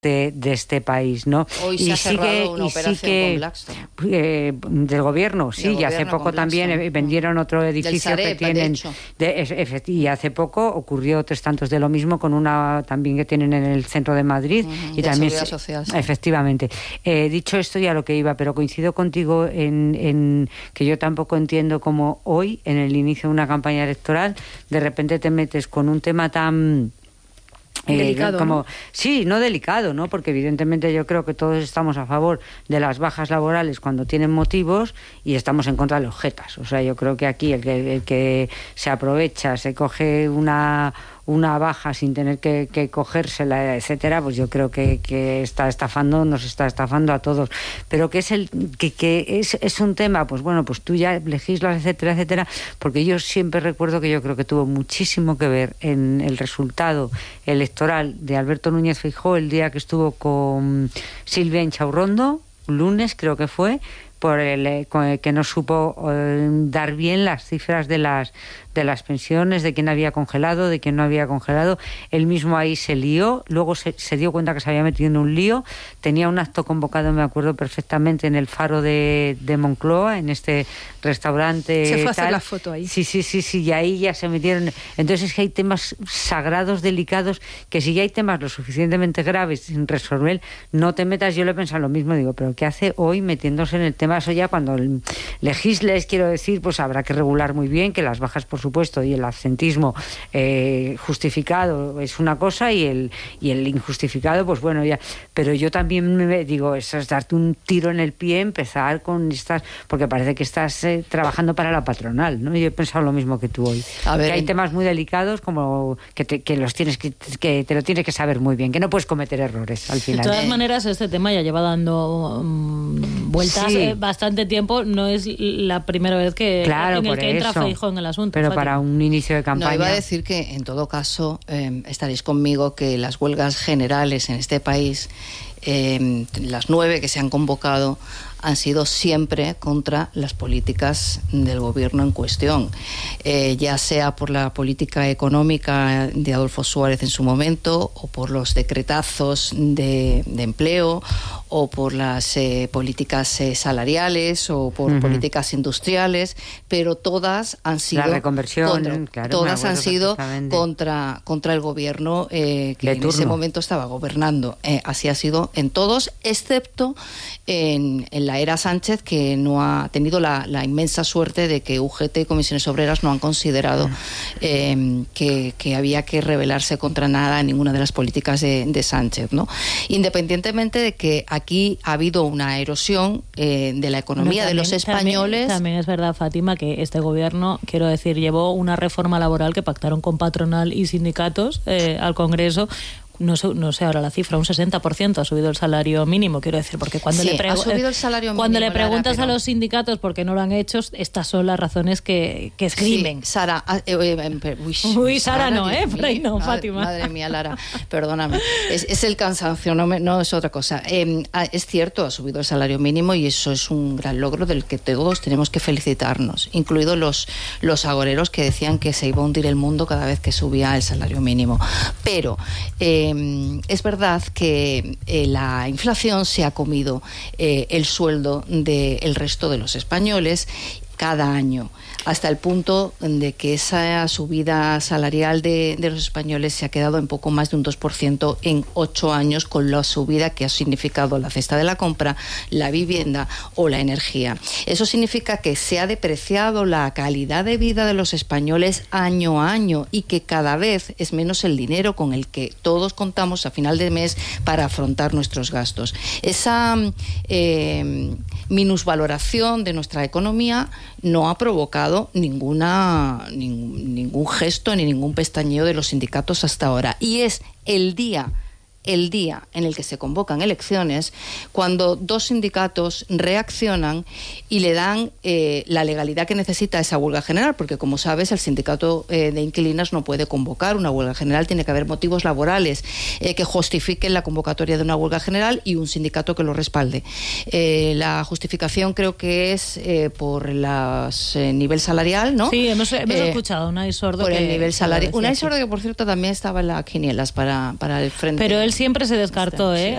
de este país, ¿no? Hoy se ha cerrado una operación con Blackstone. Del gobierno, sí, y hace poco también vendieron otro edificio Sareb, que tienen, y hace poco ocurrió 3 tantos de lo mismo con una también que tienen en el centro de Madrid, y de también Seguridad Social, sí. Efectivamente. Dicho esto, ya lo que iba, pero coincido contigo en que yo tampoco entiendo cómo hoy, en el inicio de una campaña electoral, de repente te metes con un tema tan delicado, como, ¿no? Sí, no delicado, ¿no? Porque evidentemente yo creo que todos estamos a favor de las bajas laborales cuando tienen motivos y estamos en contra de los jetas. O sea, yo creo que aquí el que se aprovecha, se coge una baja sin tener que cogérsela, etcétera, pues yo creo que nos está estafando a todos. Pero que es un tema, pues bueno, pues tú ya legislas, etcétera, etcétera, porque yo siempre recuerdo que yo creo que tuvo muchísimo que ver en el resultado electoral de Alberto Núñez Feijóo el día que estuvo con Silvia Inchaurrondo, lunes creo que fue, por el que no supo dar bien las cifras de las pensiones, de quién había congelado, de quién no había congelado. Él mismo ahí se lió, luego se dio cuenta que se había metido en un lío. Tenía un acto convocado, me acuerdo perfectamente, en el Faro de Moncloa, en este restaurante. Se fue a hacer la foto ahí. Sí, y ahí ya se metieron. Entonces es que hay temas sagrados, delicados, que si ya hay temas lo suficientemente graves sin resolver, no te metas. Yo le he pensado lo mismo, digo, pero ¿qué hace hoy metiéndose en el tema? Eso ya cuando legisles, quiero decir, pues habrá que regular muy bien, que las bajas, por supuesto, y el absentismo justificado es una cosa, y el injustificado, pues bueno, ya. Pero yo también me digo, eso es darte un tiro en el pie, empezar con estas, porque parece que estás trabajando para la patronal, ¿no? Yo he pensado lo mismo que tú hoy. A ver, que hay temas muy delicados como que te lo tienes que saber muy bien, que no puedes cometer errores al final. De todas maneras, este tema ya lleva dando vueltas bastante tiempo. No es la primera vez que entra Feijóo en el asunto. Pero para un inicio de campaña... No, iba a decir que en todo caso estaréis conmigo que las huelgas generales en este país, las 9 que se han convocado, han sido siempre contra las políticas del gobierno en cuestión, ya sea por la política económica de Adolfo Suárez en su momento, o por los decretazos de empleo, o por las políticas salariales, o por políticas industriales, pero todas han sido la reconversión, todas han sido contra el gobierno que en ese momento estaba gobernando. Así ha sido en todos, excepto en la era Sánchez, que no ha tenido la inmensa suerte de que UGT y Comisiones Obreras no han considerado que había que rebelarse contra nada en ninguna de las políticas de Sánchez, ¿no? Independientemente de que aquí ha habido una erosión de la economía de los españoles. También es verdad, Fátima, que este gobierno, quiero decir, llevó una reforma laboral que pactaron con patronal y sindicatos al Congreso. No sé ahora la cifra, un 60% ha subido el salario mínimo, quiero decir, porque cuando ha subido el salario cuando mínimo, le preguntas Lara, a los sindicatos por qué no lo han hecho, estas son las razones que escriben. Sí, Sara, Sara no, por ahí no, Fátima. Madre mía, Lara, perdóname. Es el cansancio, no es otra cosa. Es cierto, ha subido el salario mínimo y eso es un gran logro del que todos tenemos que felicitarnos, incluidos los agoreros que decían que se iba a hundir el mundo cada vez que subía el salario mínimo. Pero es verdad que la inflación se ha comido el sueldo del resto de los españoles cada año, hasta el punto de que esa subida salarial de los españoles se ha quedado en poco más de un 2% en 8 años, con la subida que ha significado la cesta de la compra, la vivienda o la energía. Eso significa que se ha depreciado la calidad de vida de los españoles año a año, y que cada vez es menos el dinero con el que todos contamos a final de mes para afrontar nuestros gastos. Esa minusvaloración de nuestra economía no ha provocado ningún gesto ni ningún pestañeo de los sindicatos hasta ahora. Y es el día en el que se convocan elecciones cuando 2 sindicatos reaccionan y le dan la legalidad que necesita esa huelga general, porque como sabes, el sindicato de inquilinas no puede convocar una huelga general, tiene que haber motivos laborales que justifiquen la convocatoria de una huelga general y un sindicato que lo respalde. La justificación creo que es por el nivel salarial, ¿no? Sí, hemos escuchado a Unai Sordo por el nivel salarial. Unai sí. Sordo, que por cierto también estaba en las quinielas para el frente. Pero él siempre se descartó,